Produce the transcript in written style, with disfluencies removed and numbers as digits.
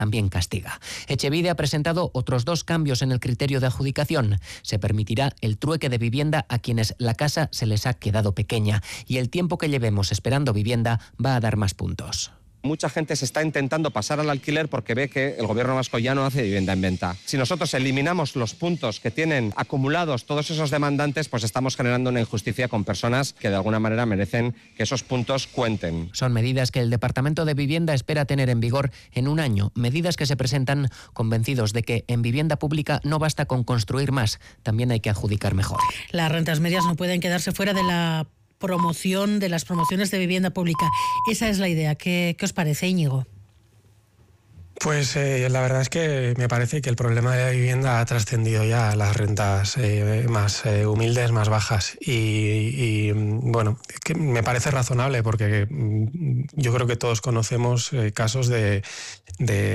también castiga. Etxebide ha presentado otros 2 cambios en el criterio de adjudicación. Se permitirá el trueque de vivienda a quienes la casa se les ha quedado pequeña y el tiempo que llevemos esperando vivienda va a dar más puntos. Mucha gente se está intentando pasar al alquiler porque ve que el gobierno vasco ya no hace vivienda en venta. Si nosotros eliminamos los puntos que tienen acumulados todos esos demandantes, pues estamos generando una injusticia con personas que de alguna manera merecen que esos puntos cuenten. Son medidas que el Departamento de Vivienda espera tener en vigor en un año. Medidas que se presentan convencidos de que en vivienda pública no basta con construir más, también hay que adjudicar mejor. Las rentas medias no pueden quedarse fuera de las promociones de vivienda pública. Esa es la idea. ¿Qué os parece, Íñigo? Pues la verdad es que me parece que el problema de la vivienda ha trascendido ya a las rentas más humildes, más bajas. Y bueno, que me parece razonable porque yo creo que todos conocemos casos de